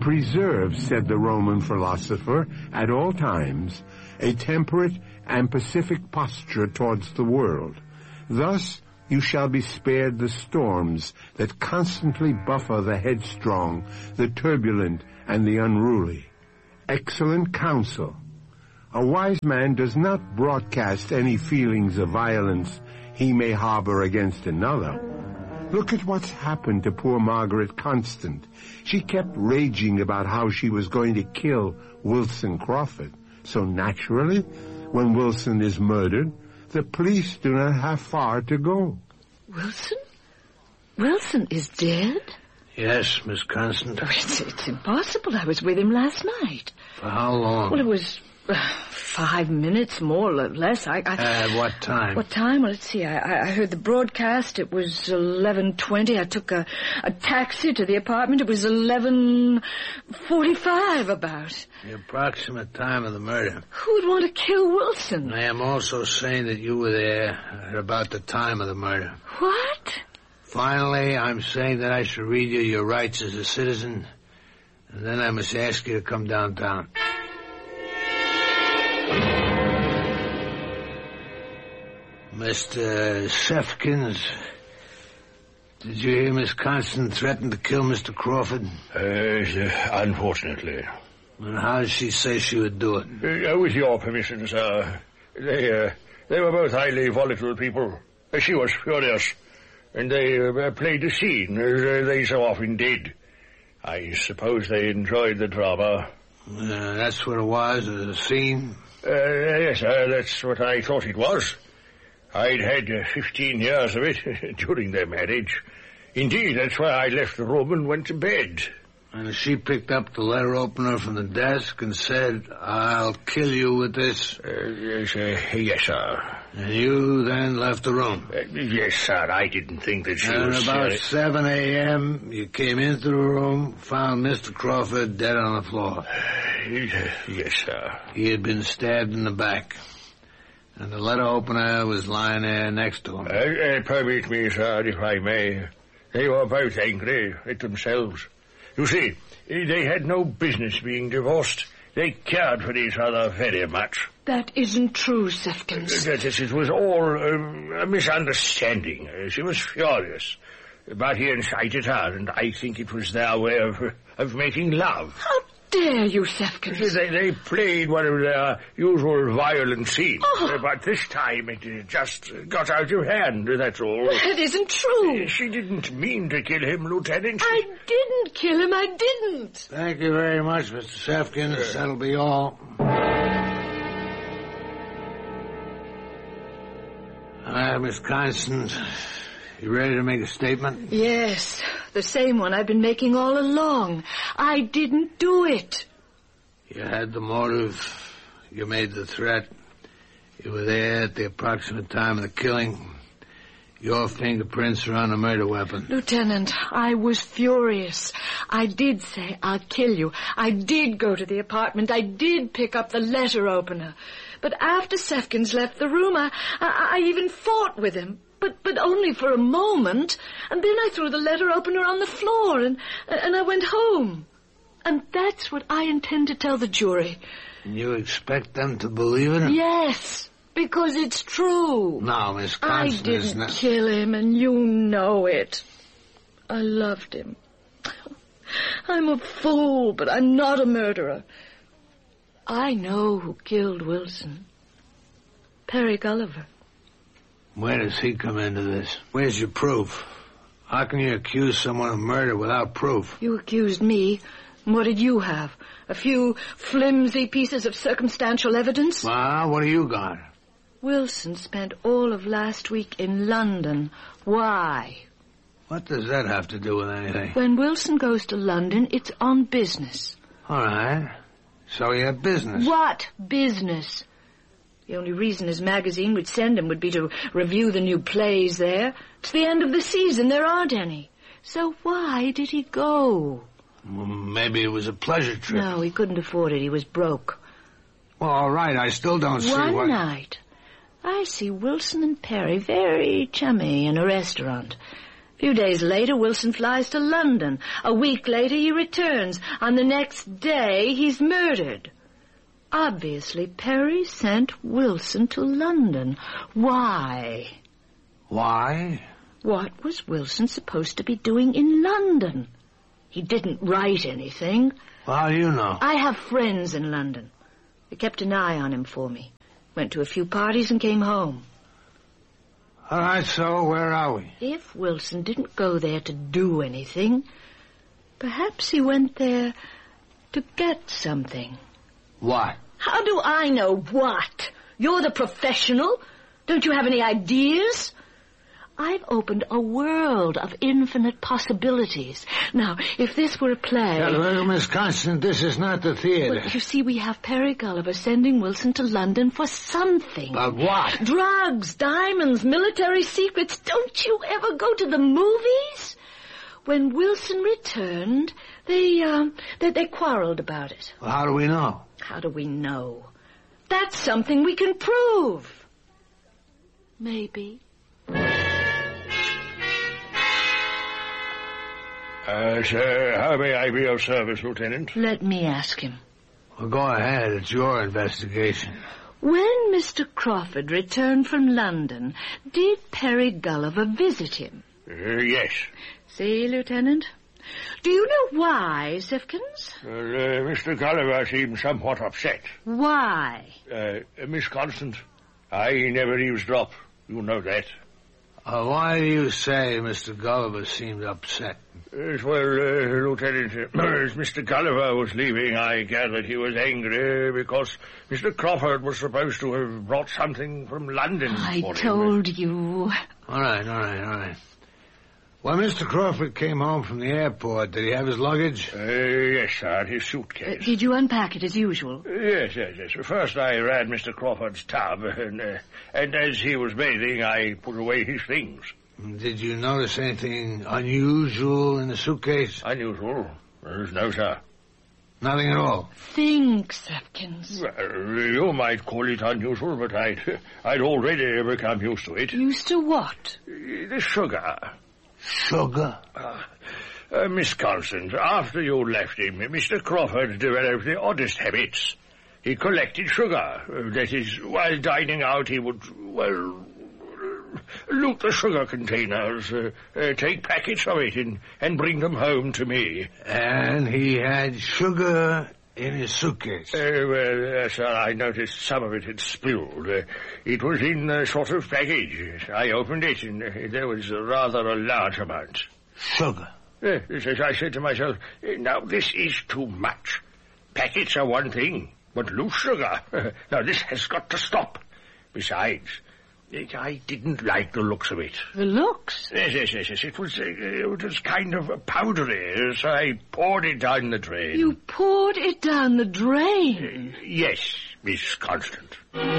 preserve, said the Roman philosopher, at all times, a temperate and pacific posture towards the world. Thus you shall be spared the storms that constantly buffer the headstrong, the turbulent, and the unruly. Excellent counsel. A wise man does not broadcast any feelings of violence he may harbor against another. Look at what's happened to poor Margaret Constant. She kept raging about how she was going to kill Wilson Crawford. So naturally, when Wilson is murdered, the police do not have far to go. Wilson? Wilson is dead? Yes, Miss Constant. Oh, it's impossible. I was with him last night. For how long? Well, it was 5 minutes, more or less. At what time? What time? Well, let's see. I heard the broadcast. It was 11:20. I took a taxi to the apartment. It was 11:45 about. The approximate time of the murder. Who would want to kill Wilson? I am also saying that you were there at about the time of the murder. What? Finally, I'm saying that I should read you your rights as a citizen, and then I must ask you to come downtown. Mr. Sefkins, did you hear Miss Constant threaten to kill Mr. Crawford? Unfortunately. And how did she say she would do it? With your permission, sir. They were both highly volatile people. She was furious, and they played a scene, as they so often did. I suppose they enjoyed the drama. That's what it was, a scene? Yes, sir, that's what I thought it was. I'd had 15 years of it during their marriage. Indeed, that's why I left the room and went to bed. And she picked up the letter opener from the desk and said, "I'll kill you with this." Yes, sir. And you then left the room? Yes, sir. I didn't think that she was... And about 7 a.m., you came into the room, found Mr. Crawford dead on the floor. Yes, sir. He had been stabbed in the back. And the letter opener was lying there next to him. Permit me, sir, if I may. They were both angry at themselves. You see, they had no business being divorced. They cared for each other very much. That isn't true, Sefkins. It was all a misunderstanding. She was furious. But he incited her, and I think it was their way of making love. How dare you, Sefkins? They played one of their usual violent scenes. But this time it just got out of hand, that's all. That isn't true. She didn't mean to kill him, Lieutenant. I didn't kill him, I didn't. Thank you very much, Mr. Sefkins. That'll be all. Miss Constant, you ready to make a statement? Yes, the same one I've been making all along. I didn't do it. You had the motive. You made the threat. You were there at the approximate time of the killing. Your fingerprints are on the murder weapon. Lieutenant, I was furious. I did say, "I'll kill you." I did go to the apartment. I did pick up the letter opener. But after Sefkins left the room, I even fought with him. But only for a moment. And then I threw the letter opener on the floor and I went home. And that's what I intend to tell the jury. And you expect them to believe it? Yes, because it's true. No, Miss Constant, I didn't kill him, and you know it. I loved him. I'm a fool, but I'm not a murderer. I know who killed Wilson. Perry Gulliver. Where does he come into this? Where's your proof? How can you accuse someone of murder without proof? You accused me. What did you have? A few flimsy pieces of circumstantial evidence? Well, what do you got? Wilson spent all of last week in London. Why? What does that have to do with anything? When Wilson goes to London, it's on business. All right. So he had business. What business? The only reason his magazine would send him would be to review the new plays there. It's the end of the season. There aren't any. So why did he go? Well, maybe it was a pleasure trip. No, he couldn't afford it. He was broke. Well, all right. I still don't see One night, I see Wilson and Perry very chummy in a restaurant. A few days later, Wilson flies to London. A week later, he returns. On the next day, he's murdered. Obviously, Perry sent Wilson to London. Why? Why? What was Wilson supposed to be doing in London? He didn't write anything. Well, how do you know? I have friends in London. They kept an eye on him for me. Went to a few parties and came home. All right, so where are we? If Wilson didn't go there to do anything, perhaps he went there to get something. What? How do I know what? You're the professional. Don't you have any ideas? I've opened a world of infinite possibilities. Now, if this were a play... Well, Miss Constant, this is not the theater. Well, you see, we have Perry Gulliver sending Wilson to London for something. But what? Drugs, diamonds, military secrets. Don't you ever go to the movies? When Wilson returned, they quarreled about it. Well, how do we know? How do we know? That's something we can prove. Maybe. Sir, how may I be of service, Lieutenant? Let me ask him. Well, go ahead. It's your investigation. When Mr. Crawford returned from London, did Perry Gulliver visit him? Yes. See, Lieutenant? Do you know why, Sifkins? Mr. Gulliver seems somewhat upset. Why? Miss Constant, I never eavesdrop. You know that. Why do you say Mr. Gulliver seemed upset? Lieutenant, as Mr. Gulliver was leaving, I gathered he was angry because Mr. Crawford was supposed to have brought something from London for him. I told you. All right. When Mr. Crawford came home from the airport, did he have his luggage? Yes, sir, his suitcase. Did you unpack it as usual? Yes. First I ran Mr. Crawford's tub, and as he was bathing, I put away his things. Did you notice anything unusual in the suitcase? Unusual? No, sir. Nothing at all? Think, Sifkins. Well, you might call it unusual, but I'd already become used to it. Used to what? The sugar. Sugar? Miss Constant, after you left him, Mr. Crawford developed the oddest habits. He collected sugar. That is, while dining out, he would, loot the sugar containers, take packets of it, and bring them home to me. And he had sugar in his suitcase? Sir, I noticed some of it had spilled. It was in a sort of package. I opened it, and there was rather a large amount. Sugar? Yes, I said to myself, now this is too much. Packets are one thing, but loose sugar. Now this has got to stop. Besides, I didn't like the looks of it. The looks? Yes. It was kind of powdery, so I poured it down the drain. You poured it down the drain? Yes, Miss Constant.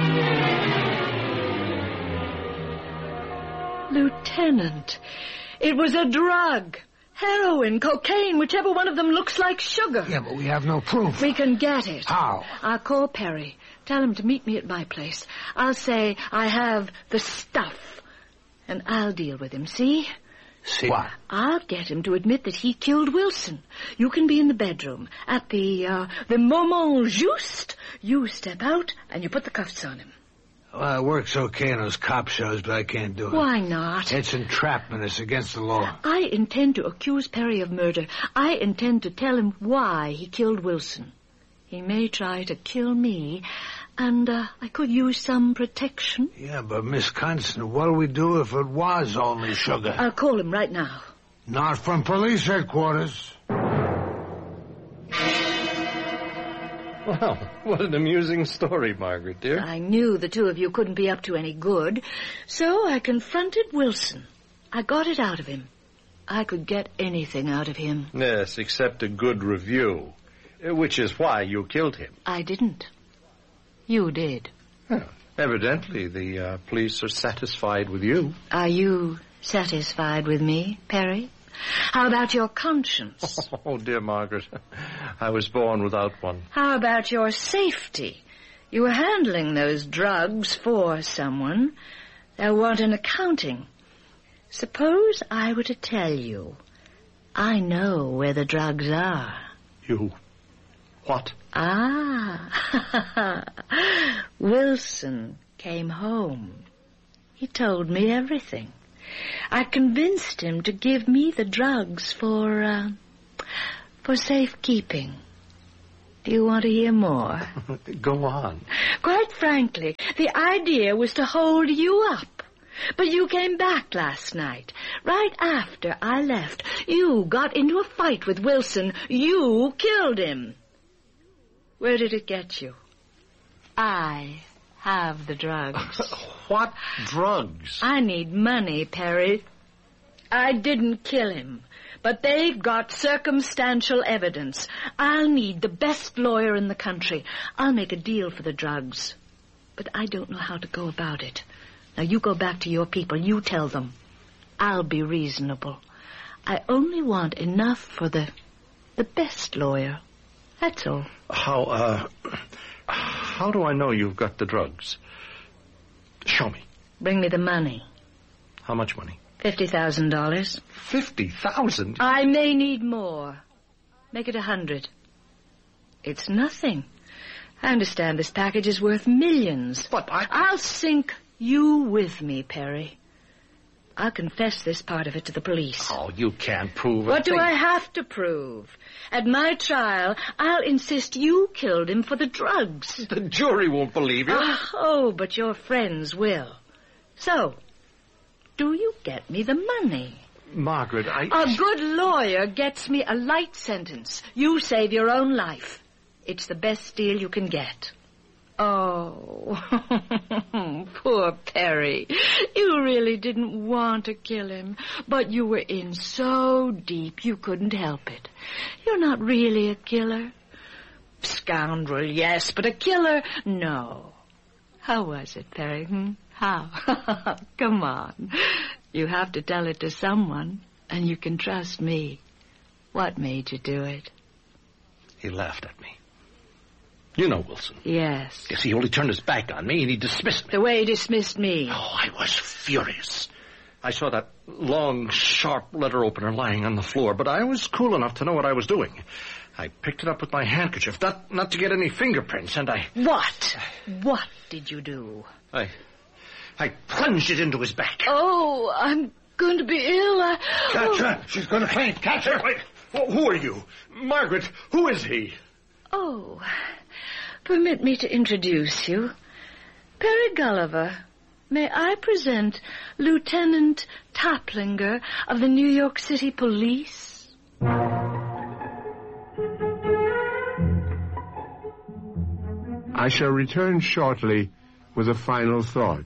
Lieutenant, it was a drug. Heroin, cocaine, whichever one of them looks like sugar. Yeah, but we have no proof. We can get it. How? I'll call Perry. Tell him to meet me at my place. I'll say I have the stuff. And I'll deal with him, see? See what? I'll get him to admit that he killed Wilson. You can be in the bedroom. At the moment juste, you step out and you put the cuffs on him. Well, it works okay in those cop shows, but I can't do it. Why not? It's entrapment. It's against the law. I intend to accuse Perry of murder. I intend to tell him why he killed Wilson. He may try to kill me, and I could use some protection. Yeah, but Miss Constant, what do we do if it was only sugar? I'll call him right now. Not from police headquarters. Well, what an amusing story, Margaret, dear. I knew the two of you couldn't be up to any good, so I confronted Wilson. I got it out of him. I could get anything out of him. Yes, except a good review, which is why you killed him. I didn't. You did. Well, evidently, the police are satisfied with you. Are you satisfied with me, Perry? How about your conscience? Oh, dear Margaret, I was born without one. How about your safety? You were handling those drugs for someone. They'll want an accounting. Suppose I were to tell you, I know where the drugs are. You... what? Ah, Wilson came home. He told me everything. I convinced him to give me the drugs for safekeeping. Do you want to hear more? Go on. Quite frankly, the idea was to hold you up. But you came back last night. Right after I left, you got into a fight with Wilson. You killed him. Where did it get you? I have the drugs. What drugs? I need money, Perry. I didn't kill him, but they've got circumstantial evidence. I'll need the best lawyer in the country. I'll make a deal for the drugs, but I don't know how to go about it. Now, you go back to your people. You tell them. I'll be reasonable. I only want enough for the best lawyer. That's all. How do I know you've got the drugs? Show me. Bring me the money. How much money? $50,000. $50,000? I may need more. Make it 100. It's nothing. I understand this package is worth millions. But I'll sink you with me, Perry. I'll confess this part of it to the police. Oh, you can't prove it. What do I have to prove? At my trial, I'll insist you killed him for the drugs. The jury won't believe you. Oh, but your friends will. So, do you get me the money? Margaret, A good lawyer gets me a light sentence. You save your own life. It's the best deal you can get. Oh, poor Perry. You really didn't want to kill him, but you were in so deep you couldn't help it. You're not really a killer. Scoundrel, yes, but a killer, no. How was it, Perry? How? Come on. You have to tell it to someone, and you can trust me. What made you do it? He laughed at me. You know Wilson. Yes. Yes, he only turned his back on me and he dismissed me. The way he dismissed me. Oh, I was furious. I saw that long, sharp letter opener lying on the floor, but I was cool enough to know what I was doing. I picked it up with my handkerchief, not to get any fingerprints, and I... What? What did you do? I plunged it into his back. Oh, I'm going to be ill. Catch her! She's going to faint! Catch her! Wait. Who are you? Margaret, who is he? Oh, permit me to introduce you. Perry Gulliver. May I present Lieutenant Toplinger of the New York City Police? I shall return shortly with a final thought.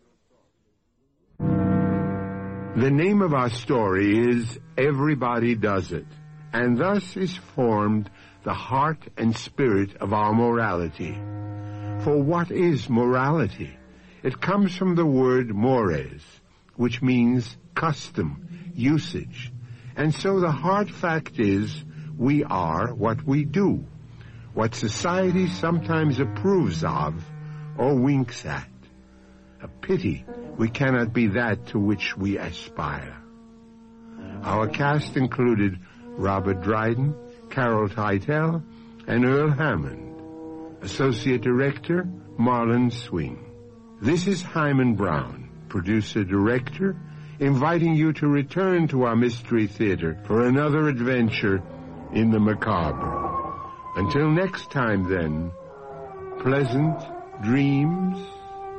The name of our story is Everybody Does It, and thus is formed the heart and spirit of our morality. For what is morality? It comes from the word mores, which means custom, usage. And so the hard fact is, we are what we do, what society sometimes approves of or winks at. A pity we cannot be that to which we aspire. Our cast included Robert Dryden, Carol Teitel, and Earl Hammond. Associate Director, Marlon Swing. This is Hyman Brown, producer-director, inviting you to return to our Mystery Theater for another adventure in the macabre. Until next time, then, pleasant dreams